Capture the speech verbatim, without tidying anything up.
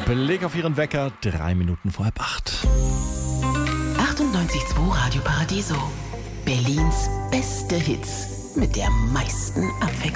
Blick auf Ihren Wecker, drei Minuten vor halb acht. achtundneunzig Komma zwei Radio Paradiso. Berlins beste Hits mit der meisten Abwechslung.